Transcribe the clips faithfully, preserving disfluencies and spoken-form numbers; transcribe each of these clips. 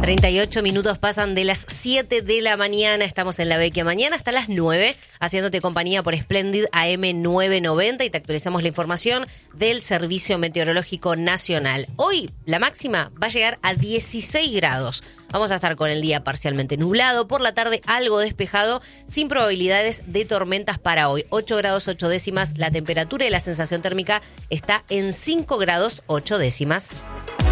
treinta y ocho minutos pasan de las siete de la mañana. Estamos en La Vecchia Mañana hasta las nueve, haciéndote compañía por Splendid A M novecientos noventa y te actualizamos la información del Servicio Meteorológico Nacional. Hoy la máxima va a llegar a dieciséis grados. Vamos a estar con el día parcialmente nublado, por la tarde algo despejado, sin probabilidades de tormentas para hoy. ocho grados ocho décimas la temperatura y la sensación térmica está en cinco grados ocho décimas.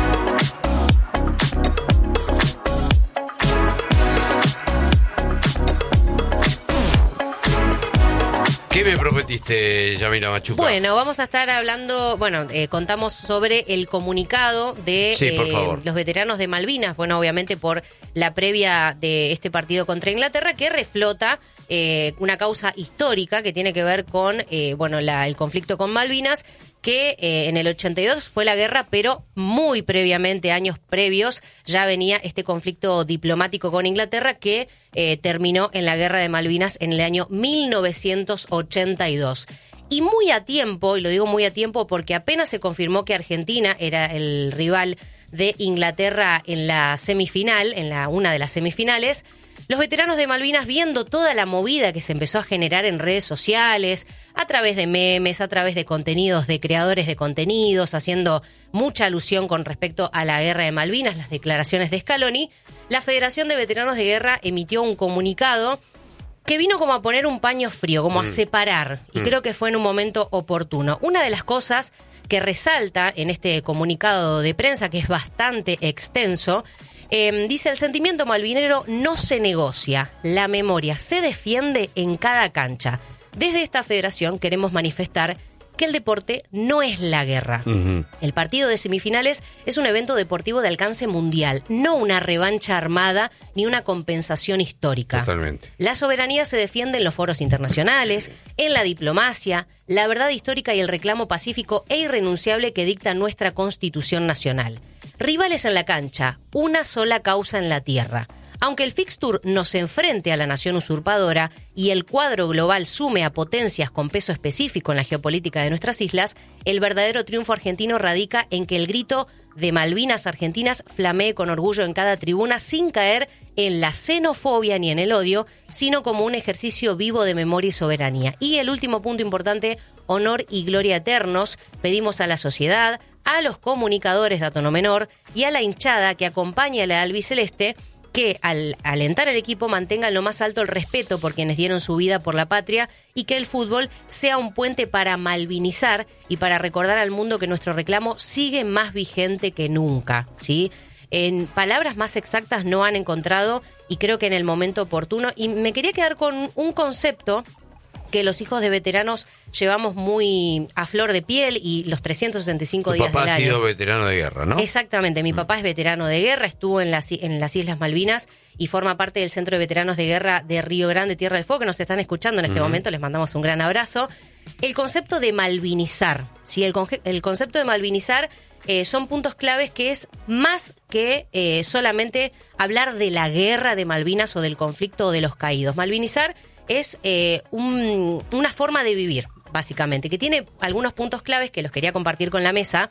¿Qué me prometiste, Yamila Machuca? Bueno, vamos a estar hablando, bueno, eh, contamos sobre el comunicado de sí, por eh, favor. los veteranos de Malvinas, bueno, obviamente por la previa de este partido contra Inglaterra, que reflota eh, una causa histórica que tiene que ver con, eh, bueno, la, el conflicto con Malvinas, que eh, en el ochenta y dos fue la guerra, pero muy previamente, años previos, ya venía este conflicto diplomático con Inglaterra que eh, terminó en la guerra de Malvinas en el año mil novecientos ochenta y dos. Y muy a tiempo, y lo digo muy a tiempo porque apenas se confirmó que Argentina era el rival de Inglaterra en la semifinal, en la una de las semifinales, los veteranos de Malvinas, viendo toda la movida que se empezó a generar en redes sociales, a través de memes, a través de contenidos de creadores de contenidos, haciendo mucha alusión con respecto a la guerra de Malvinas, las declaraciones de Scaloni, la Federación de Veteranos de Guerra emitió un comunicado que vino como a poner un paño frío, como mm. a separar, y mm. creo que fue en un momento oportuno. Una de las cosas que resalta en este comunicado de prensa, que es bastante extenso, Eh, dice: el sentimiento malvinero no se negocia, la memoria se defiende en cada cancha. Desde esta federación queremos manifestar que el deporte no es la guerra. Uh-huh. El partido de semifinales es un evento deportivo de alcance mundial, no una revancha armada ni una compensación histórica. Totalmente. La soberanía se defiende en los foros internacionales, en la diplomacia, la verdad histórica y el reclamo pacífico e irrenunciable que dicta nuestra Constitución Nacional. Rivales en la cancha, una sola causa en la tierra. Aunque el fixture nos enfrente a la nación usurpadora y el cuadro global sume a potencias con peso específico en la geopolítica de nuestras islas, el verdadero triunfo argentino radica en que el grito de Malvinas Argentinas flamee con orgullo en cada tribuna sin caer en la xenofobia ni en el odio, sino como un ejercicio vivo de memoria y soberanía. Y el último punto importante, honor y gloria eternos. Pedimos a la sociedad, a los comunicadores de a tono menor y a la hinchada que acompaña a la albiceleste que al alentar al equipo mantenga en lo más alto el respeto por quienes dieron su vida por la patria y que el fútbol sea un puente para malvinizar y para recordar al mundo que nuestro reclamo sigue más vigente que nunca, ¿sí? En palabras más exactas no han encontrado y creo que en el momento oportuno. Y me quería quedar con un concepto que los hijos de veteranos llevamos muy a flor de piel y los trescientos sesenta y cinco tu días del año. Papá ha sido veterano de guerra, ¿no? Exactamente, mi Mm. papá es veterano de guerra, estuvo en las, en las Islas Malvinas y forma parte del Centro de Veteranos de Guerra de Río Grande, Tierra del Fuego, que nos están escuchando en este mm. momento, les mandamos un gran abrazo. El concepto de malvinizar, ¿sí? el, conge- el concepto de malvinizar eh, son puntos claves que es más que eh, solamente hablar de la guerra de Malvinas o del conflicto o de los caídos. Malvinizar es eh, un, una forma de vivir, básicamente, que tiene algunos puntos claves que los quería compartir con la mesa,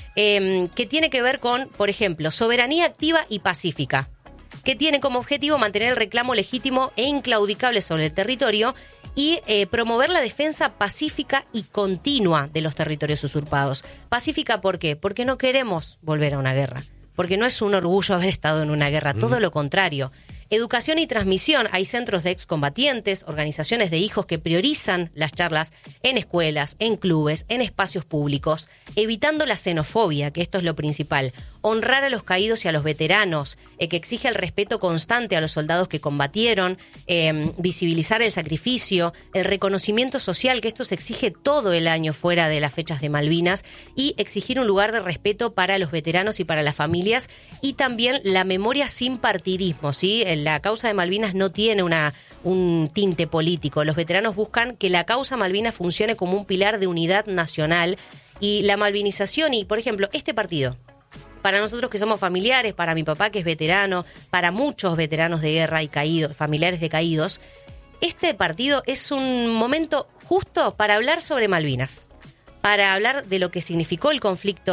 eh, que tiene que ver con, por ejemplo, soberanía activa y pacífica, que tiene como objetivo mantener el reclamo legítimo e inclaudicable sobre el territorio y eh, promover la defensa pacífica y continua de los territorios usurpados. Pacífica, ¿por qué? Porque no queremos volver a una guerra, porque no es un orgullo haber estado en una guerra, todo lo contrario. Educación y transmisión. Hay centros de excombatientes, organizaciones de hijos que priorizan las charlas en escuelas, en clubes, en espacios públicos, evitando la xenofobia, que esto es lo principal. Honrar a los caídos y a los veteranos, eh, que exige el respeto constante a los soldados que combatieron, eh, visibilizar el sacrificio, el reconocimiento social, que esto se exige todo el año fuera de las fechas de Malvinas, y exigir un lugar de respeto para los veteranos y para las familias, y también la memoria sin partidismo, ¿sí? La causa de Malvinas no tiene una, un tinte político. Los veteranos buscan que la causa Malvinas funcione como un pilar de unidad nacional y la malvinización. Y, por ejemplo, este partido, para nosotros que somos familiares, para mi papá que es veterano, para muchos veteranos de guerra y caídos, familiares de caídos, este partido es un momento justo para hablar sobre Malvinas, para hablar de lo que significó el conflicto,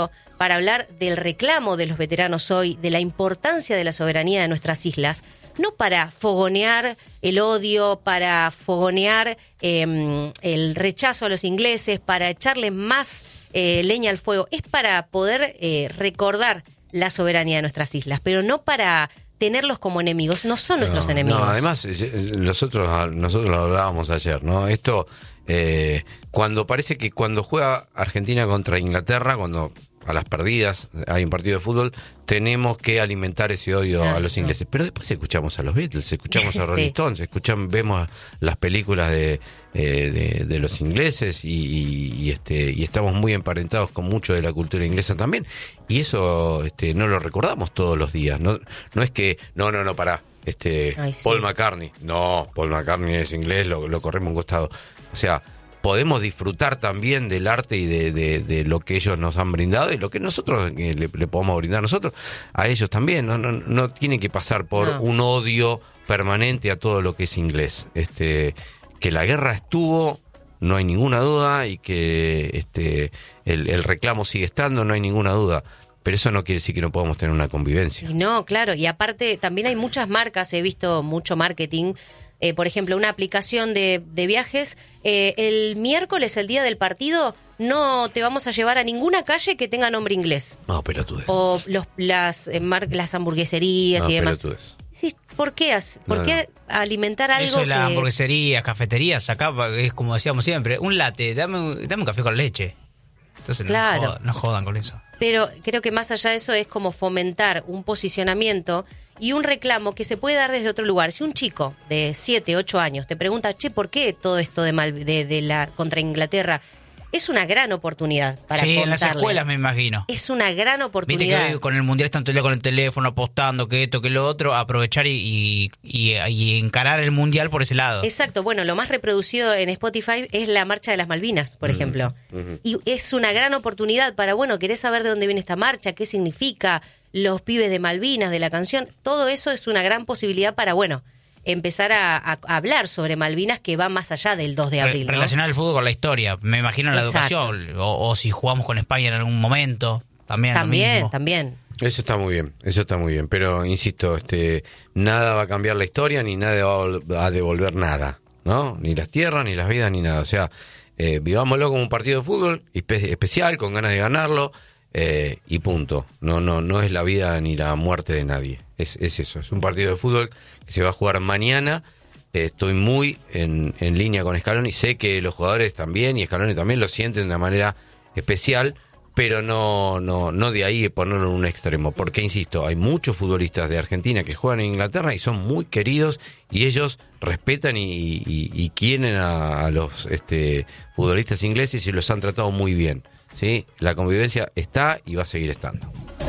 para hablar del reclamo de los veteranos hoy, de la importancia de la soberanía de nuestras islas, no para fogonear el odio, para fogonear eh, el rechazo a los ingleses, para echarle más eh, leña al fuego, es para poder eh, recordar la soberanía de nuestras islas, pero no para tenerlos como enemigos, no son nuestros no, enemigos. No, además, nosotros, nosotros lo hablábamos ayer, ¿no? Esto, eh, cuando parece que cuando juega Argentina contra Inglaterra, cuando a las perdidas hay un partido de fútbol, tenemos que alimentar ese odio ah, a los ingleses. No. Pero después escuchamos a los Beatles, escuchamos a Rolling sí. Stones, escuchamos, vemos las películas de, eh, de, de los ingleses y, y, y, este, y estamos muy emparentados con mucho de la cultura inglesa también. Y eso este, no lo recordamos todos los días. No, no es que, no, no, no, pará. Este, Ay, sí. Paul McCartney. No, Paul McCartney es inglés, lo, lo corremos a un costado. O sea, podemos disfrutar también del arte y de, de, de lo que ellos nos han brindado y lo que nosotros eh, le, le podemos brindar nosotros a ellos también. No, no, no tiene que pasar por no. un odio permanente a todo lo que es inglés. Este, que la guerra estuvo, no hay ninguna duda, y que este, el, el reclamo sigue estando, no hay ninguna duda. Pero eso no quiere decir que no podamos tener una convivencia. Y no, claro, y aparte también hay muchas marcas, he visto mucho marketing. Eh, por ejemplo, una aplicación de, de viajes, eh, el miércoles, el día del partido, no te vamos a llevar a ninguna calle que tenga nombre inglés. No, pero tú es. O los, las, eh, mar, las hamburgueserías no, y demás. Pero tú es. Sí, ¿por qué, ¿por no, qué no. alimentar algo Eso de las que... hamburgueserías, cafeterías, acá es como decíamos siempre, un latte, dame, dame un café con leche. Entonces claro. no, jodan, no jodan con eso. Pero creo que más allá de eso es como fomentar un posicionamiento y un reclamo que se puede dar desde otro lugar. Si un chico de siete, ocho años te pregunta, che, ¿por qué todo esto de, mal, de, de la contra Inglaterra? Es una gran oportunidad para sí, contarle. En las escuelas me imagino. Es una gran oportunidad. Viste que con el Mundial están todo el día con el teléfono apostando, que esto, que lo otro, aprovechar y, y, y encarar el Mundial por ese lado. Exacto, bueno, lo más reproducido en Spotify es la Marcha de las Malvinas, por uh-huh, ejemplo. Uh-huh. Y es una gran oportunidad para, bueno, querés saber de dónde viene esta marcha, qué significa, los pibes de Malvinas, de la canción. Todo eso es una gran posibilidad para, bueno, empezar a, a, a hablar sobre Malvinas, que va más allá del dos de abril, Re- Relacionar ¿no? el fútbol con la historia, me imagino, la Exacto. educación, o, o si jugamos con España en algún momento, también También, lo mismo. también. Eso está muy bien, eso está muy bien, pero insisto, este, nada va a cambiar la historia, ni nada va a devolver nada, ¿no? Ni las tierras, ni las vidas, ni nada. O sea, eh, vivámoslo como un partido de fútbol espe- especial, con ganas de ganarlo, eh, y punto. No, no, no es la vida ni la muerte de nadie. Es, es eso, es un partido de fútbol que se va a jugar mañana. Eh, estoy muy en, en línea con Scaloni, sé que los jugadores también y Scaloni también lo sienten de una manera especial, pero no, no, no de ahí ponerlo en un extremo, porque insisto, hay muchos futbolistas de Argentina que juegan en Inglaterra y son muy queridos y ellos respetan y, y, y quieren a, a los este, futbolistas ingleses y los han tratado muy bien, ¿sí? La convivencia está y va a seguir estando.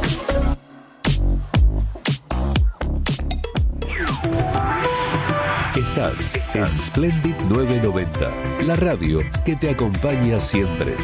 Estás en Splendid novecientos noventa, la radio que te acompaña siempre.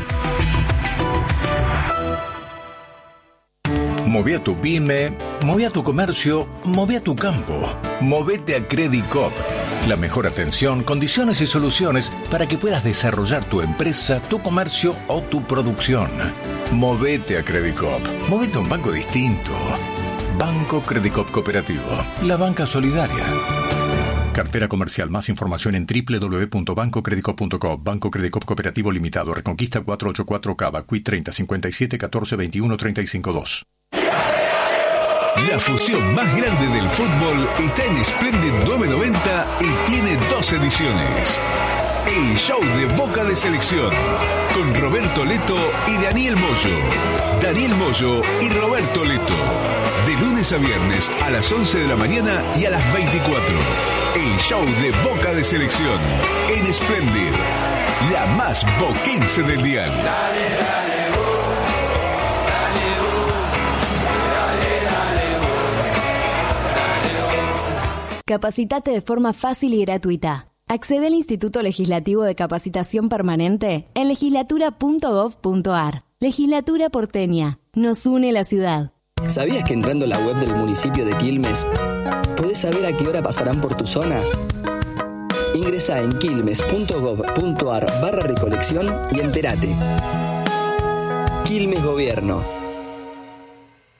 Moví a tu pyme, moví a tu comercio, moví a tu campo. Movete a Credicop. La mejor atención, condiciones y soluciones para que puedas desarrollar tu empresa, tu comercio o tu producción. Movete a Credicop. Movete a un banco distinto. Banco Credicop Cooperativo. La banca solidaria. Cartera comercial. Más información en doble u doble u doble u punto banco credicop punto com. Banco Credicop Cooperativo Limitado. Reconquista cuatrocientos ochenta y cuatro Cava. Q I treinta cincuenta y siete catorce veintiuno treinta y cinco dos. La fusión más grande del fútbol está en Splendid novecientos noventa y tiene dos ediciones. El show de Boca de Selección, con Roberto Leto y Daniel Moyo. Daniel Moyo y Roberto Leto. De lunes a viernes a las once de la mañana y a las veinticuatro. El show de Boca de Selección en Splendid, la más boquense del dial. Dale, dale, oh, dale, oh, dale, dale, oh, dale, oh. Capacitate de forma fácil y gratuita. Accede al Instituto Legislativo de Capacitación Permanente en legislatura punto gov punto ar. Legislatura porteña. Nos une la ciudad. ¿Sabías que entrando a la web del municipio de Quilmes podés saber a qué hora pasarán por tu zona? Ingresá en quilmes punto gov punto ar barra recolección y entérate. Quilmes Gobierno.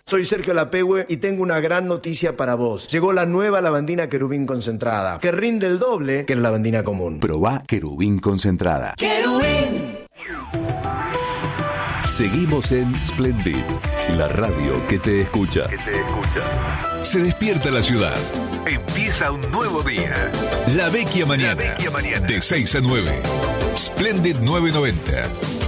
Soy Sergio Lapehue y tengo una gran noticia para vos. Llegó la nueva lavandina Querubín concentrada, que rinde el doble que la lavandina común. Probá Querubín concentrada. ¡Querubín! Seguimos en Splendid, la radio que te escucha. Que te escucha. Se despierta la ciudad. Empieza un nuevo día. La Vecchia Mañana. La Vecchia Mañana. De seis a nueve. Splendid novecientos noventa.